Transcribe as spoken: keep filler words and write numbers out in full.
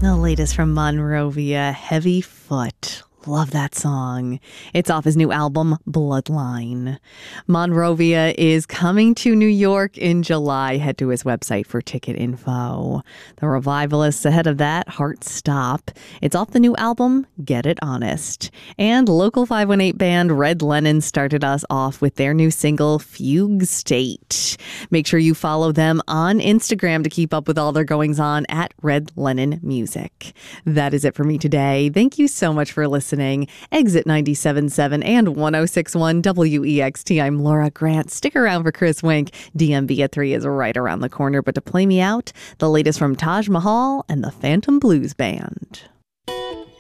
The latest from Monrovia, Heavy Foot. Love that song. It's off his new album, Bloodline. Monrovia is coming to New York in July. Head to his website for ticket info. The Revivalists ahead of that, Heart Stop. It's off the new album, Get It Honest. And local five one eight band Red Lenin started us off with their new single, Fugue State. Make sure you follow them on Instagram to keep up with all their goings on at Red Lenin Music. That is it for me today. Thank you so much for listening. Exit ninety-seven point seven and one oh six point one W E X T. I'm Laura Grant. Stick around for Chris Wink. D M V at three is right around the corner. But to play me out, the latest from Taj Mahal and the Phantom Blues Band.